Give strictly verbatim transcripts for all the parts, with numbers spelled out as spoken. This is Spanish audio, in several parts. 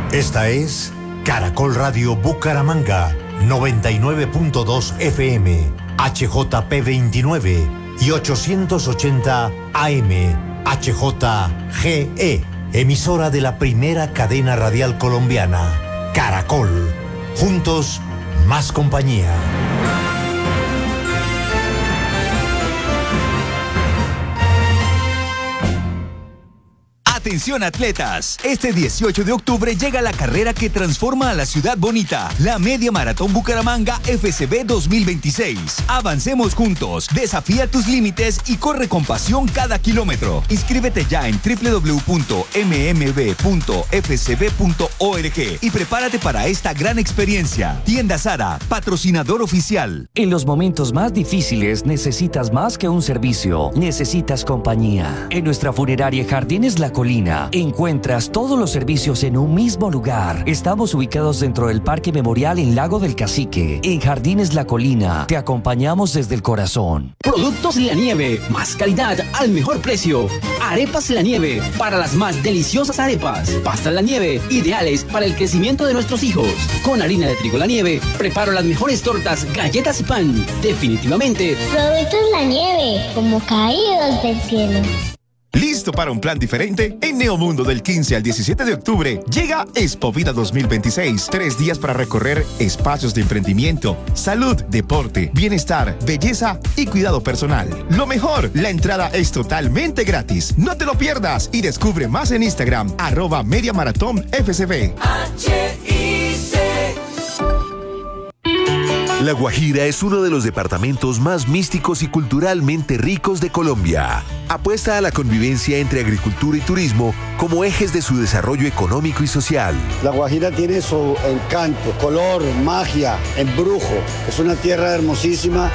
Esta es Caracol Radio Bucaramanga, noventa y nueve punto dos F M, H J P veintinueve y ochocientos ochenta A M, H J G E, emisora de la primera cadena radial colombiana, Caracol. Juntos, más compañía. Atención atletas, este dieciocho de octubre llega la carrera que transforma a la ciudad bonita, la Media Maratón Bucaramanga F C B dos mil veintiséis. Avancemos juntos, desafía tus límites y corre con pasión cada kilómetro. Inscríbete ya en doble u doble u doble u punto m m b punto f c b punto org y prepárate para esta gran experiencia. Tienda Zara, patrocinador oficial. En los momentos más difíciles necesitas más que un servicio, necesitas compañía. En nuestra funeraria Jardines La Colina encuentras todos los servicios en un mismo lugar. Estamos ubicados dentro del Parque Memorial en Lago del Cacique. En Jardines La Colina te acompañamos desde el corazón. Productos La Nieve, más calidad al mejor precio. Arepas La Nieve, para las más deliciosas arepas. Pastas La Nieve, ideales para el crecimiento de nuestros hijos. Con harina de trigo La Nieve, preparo las mejores tortas, galletas y pan. Definitivamente. Productos La Nieve, como caídos del cielo. ¿Listo para un plan diferente? En Neomundo del quince al diecisiete de octubre llega Expo Vida dos mil veintiséis. Tres días para recorrer espacios de emprendimiento, salud, deporte, bienestar, belleza y cuidado personal. Lo mejor, la entrada es totalmente gratis. No te lo pierdas y descubre más en Instagram, arroba Media Maratón F C B. H I C. La Guajira es uno de los departamentos más místicos y culturalmente ricos de Colombia. Apuesta a la convivencia entre agricultura y turismo como ejes de su desarrollo económico y social. La Guajira tiene su encanto, color, magia, embrujo. Es una tierra hermosísima.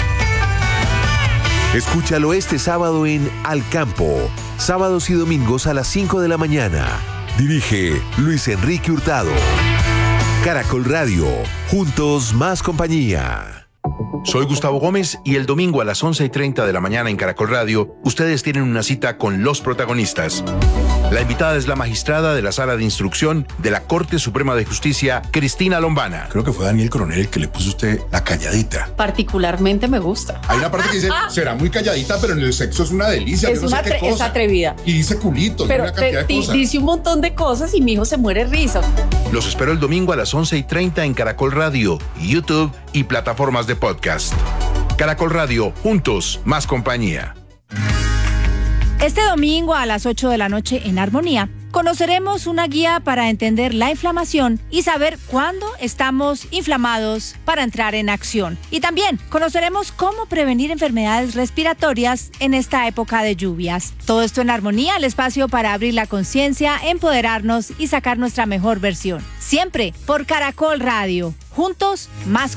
Escúchalo este sábado en Al Campo, sábados y domingos a las cinco de la mañana. Dirige Luis Enrique Hurtado. Caracol Radio, juntos más compañía. Soy Gustavo Gómez y el domingo a las once y treinta de la mañana en Caracol Radio, ustedes tienen una cita con los protagonistas. La invitada es la magistrada de la Sala de Instrucción de la Corte Suprema de Justicia, Cristina Lombana. Creo que fue Daniel Coronel el que le puso a usted la calladita. Particularmente me gusta. Hay una parte que dice, será muy calladita, pero en el sexo es una delicia. Es, no una sé qué cosa. Es atrevida. Y dice culito, pero y una cantidad te, de cosas. Dice un montón de cosas y mi hijo se muere risa. Los espero el domingo a las once y treinta en Caracol Radio, YouTube y plataformas de podcast. Caracol Radio, juntos, más compañía. Este domingo a las ocho de la noche en Armonía, conoceremos una guía para entender la inflamación y saber cuándo estamos inflamados para entrar en acción. Y también conoceremos cómo prevenir enfermedades respiratorias en esta época de lluvias. Todo esto en Armonía, el espacio para abrir la conciencia, empoderarnos y sacar nuestra mejor versión. Siempre por Caracol Radio. Juntos, más.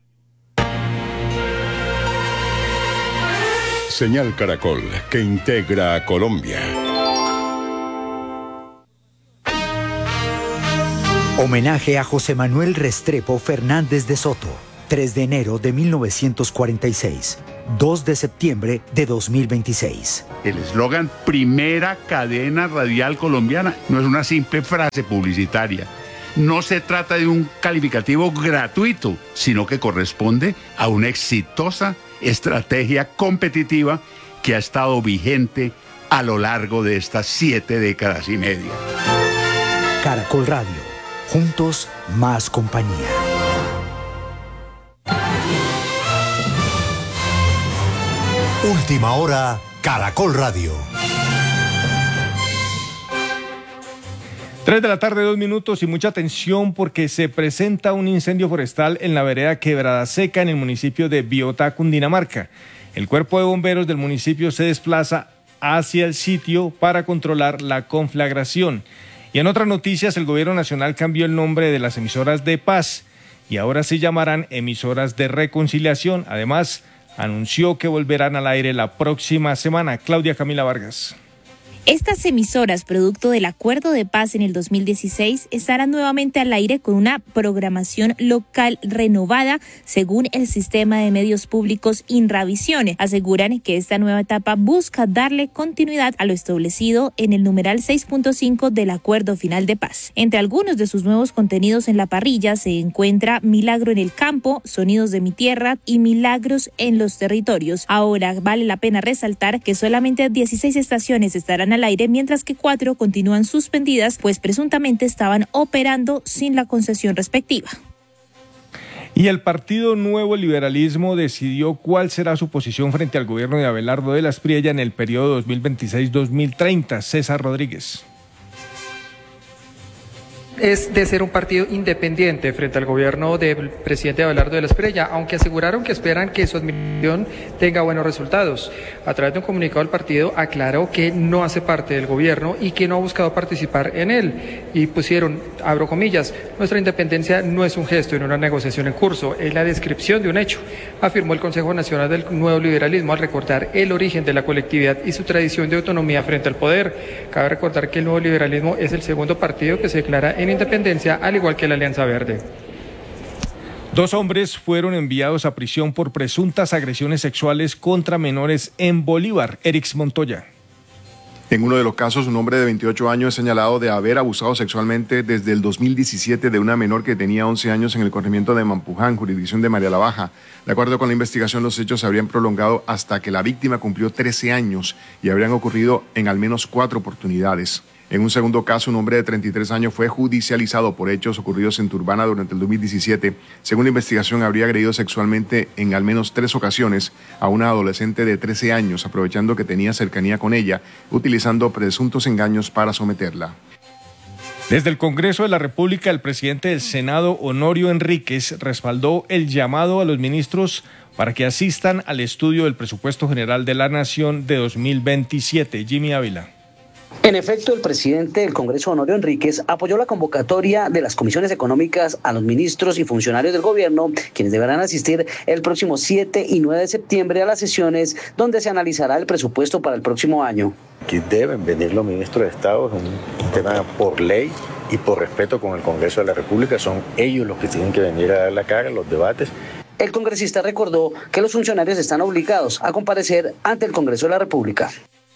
Señal Caracol, que integra a Colombia. Homenaje a José Manuel Restrepo Fernández de Soto, tres de enero de mil novecientos cuarenta y seis, dos de septiembre de dos mil veintiséis. El eslogan Primera Cadena Radial Colombiana no es una simple frase publicitaria. No se trata de un calificativo gratuito, sino que corresponde a una exitosa estrategia competitiva que ha estado vigente a lo largo de estas siete décadas y media. Caracol Radio, juntos más compañía. Última hora, Caracol Radio. Tres de la tarde, dos minutos y mucha atención porque se presenta un incendio forestal en la vereda Quebrada Seca en el municipio de Biotá, Cundinamarca. El cuerpo de bomberos del municipio se desplaza hacia el sitio para controlar la conflagración. Y en otras noticias, el gobierno nacional cambió el nombre de las emisoras de paz y ahora se llamarán emisoras de reconciliación. Además, anunció que volverán al aire la próxima semana. Claudia Camila Vargas. Estas emisoras, producto del acuerdo de paz en el dos mil dieciséis, estarán nuevamente al aire con una programación local renovada según el sistema de medios públicos Inravisión. Aseguran que esta nueva etapa busca darle continuidad a lo establecido en el numeral seis punto cinco del acuerdo final de paz. Entre algunos de sus nuevos contenidos en la parrilla se encuentra Milagro en el campo, Sonidos de mi tierra y Milagros en los territorios. Ahora vale la pena resaltar que solamente dieciséis estaciones estarán al aire, mientras que cuatro continúan suspendidas, pues presuntamente estaban operando sin la concesión respectiva. Y el Partido Nuevo Liberalismo decidió cuál será su posición frente al gobierno de Abelardo de la Espriella en el periodo dos mil veintiséis dos mil treinta. César Rodríguez. Es de ser un partido independiente frente al gobierno del presidente Abelardo de la Espriella, aunque aseguraron que esperan que su administración tenga buenos resultados. A través de un comunicado el partido aclaró que no hace parte del gobierno y que no ha buscado participar en él. Y pusieron, abro comillas, nuestra independencia no es un gesto en una negociación en curso, es la descripción de un hecho, afirmó el Consejo Nacional del Nuevo Liberalismo al recordar el origen de la colectividad y su tradición de autonomía frente al poder. Cabe recordar que el Nuevo Liberalismo es el segundo partido que se declara en independencia, al igual que la Alianza Verde. Dos hombres fueron enviados a prisión por presuntas agresiones sexuales contra menores en Bolívar. Erix Montoya. En uno de los casos, un hombre de veintiocho años es señalado de haber abusado sexualmente desde el dos mil diecisiete de una menor que tenía once años en el corregimiento de Mampuján, jurisdicción de María la Baja. De acuerdo con la investigación, los hechos se habrían prolongado hasta que la víctima cumplió trece años y habrían ocurrido en al menos cuatro oportunidades. En un segundo caso, un hombre de treinta y tres años fue judicializado por hechos ocurridos en Turbana durante el dos mil diecisiete. Según la investigación, habría agredido sexualmente en al menos tres ocasiones a una adolescente de trece años, aprovechando que tenía cercanía con ella, utilizando presuntos engaños para someterla. Desde el Congreso de la República, el presidente del Senado, Honorio Enríquez, respaldó el llamado a los ministros para que asistan al estudio del presupuesto general de la Nación de dos mil veintisiete. Jimmy Ávila. En efecto, el presidente del Congreso, Honorio Enríquez, apoyó la convocatoria de las comisiones económicas a los ministros y funcionarios del gobierno, quienes deberán asistir el próximo siete y nueve de septiembre a las sesiones donde se analizará el presupuesto para el próximo año. Aquí deben venir los ministros de Estado, es un tema por ley y por respeto con el Congreso de la República, son ellos los que tienen que venir a dar la cara en los debates. El congresista recordó que los funcionarios están obligados a comparecer ante el Congreso de la República.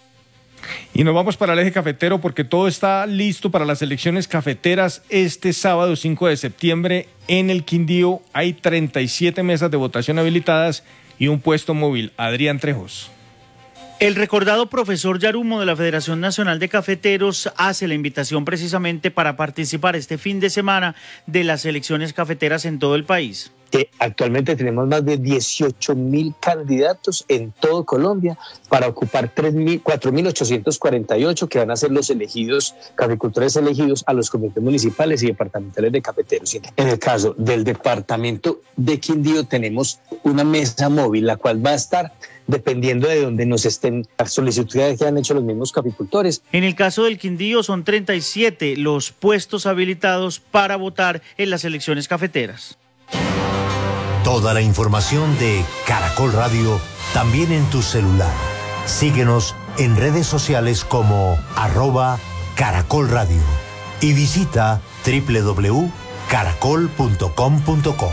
Y nos vamos para el eje cafetero porque todo está listo para las elecciones cafeteras este sábado cinco de septiembre en el Quindío. Hay treinta y siete mesas de votación habilitadas y un puesto móvil. Adrián Trejos. El recordado profesor Yarumo de la Federación Nacional de Cafeteros hace la invitación precisamente para participar este fin de semana de las elecciones cafeteras en todo el país. Eh, actualmente tenemos más de dieciocho mil candidatos en todo Colombia para ocupar cuatro mil ochocientos cuarenta y ocho que van a ser los elegidos, caficultores elegidos a los comités municipales y departamentales de cafeteros. En el caso del departamento de Quindío tenemos una mesa móvil, la cual va a estar dependiendo de donde nos estén las solicitudes que han hecho los mismos caficultores. En el caso del Quindío son treinta y siete los puestos habilitados para votar en las elecciones cafeteras. Toda la información de Caracol Radio también en tu celular. Síguenos en redes sociales como arroba Caracol Radio y visita doble u doble u doble u punto caracol punto com punto co.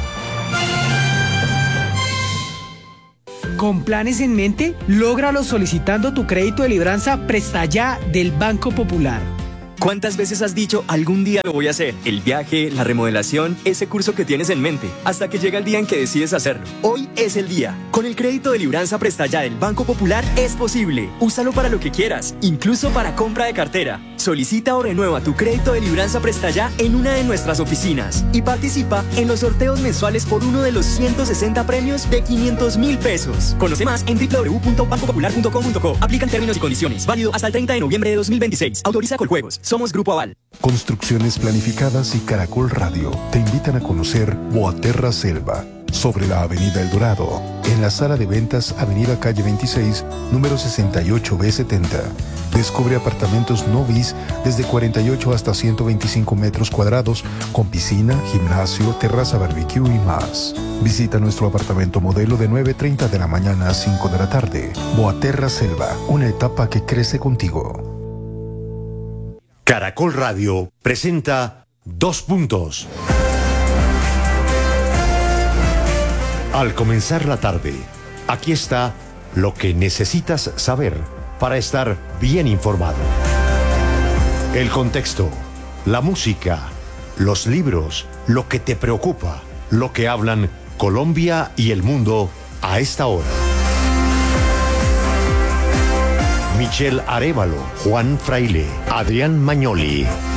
¿Con planes en mente? Lógralo solicitando tu crédito de libranza Presta Ya del Banco Popular. ¿Cuántas veces has dicho algún día lo voy a hacer? El viaje, la remodelación, ese curso que tienes en mente, hasta que llega el día en que decides hacerlo. Hoy es el día. Con el crédito de libranza Presta Ya del Banco Popular es posible. Úsalo para lo que quieras, incluso para compra de cartera. Solicita o renueva tu crédito de libranza Presta Ya en una de nuestras oficinas y participa en los sorteos mensuales por uno de los ciento sesenta premios de quinientos mil pesos. Conoce más en doble u doble u doble u punto banco popular punto com punto co. Aplican términos y condiciones. Válido hasta el treinta de noviembre de dos mil veintiséis. Autoriza Coljuegos. Somos Grupo Aval. Construcciones Planificadas y Caracol Radio te invitan a conocer Boaterra Selva, sobre la Avenida El Dorado, en la sala de ventas Avenida Calle veintiséis, número sesenta y ocho B setenta. Descubre apartamentos no bis desde cuarenta y ocho hasta ciento veinticinco metros cuadrados, con piscina, gimnasio, terraza barbecue y más. Visita nuestro apartamento modelo de nueve y treinta de la mañana a cinco de la tarde. Boaterra Selva, una etapa que crece contigo. Caracol Radio presenta Dos Puntos. Al comenzar la tarde, aquí está lo que necesitas saber para estar bien informado. El contexto, la música, los libros, lo que te preocupa, lo que hablan Colombia y el mundo a esta hora. Michelle Arévalo, Juan Fraile, Adrián Magnoli,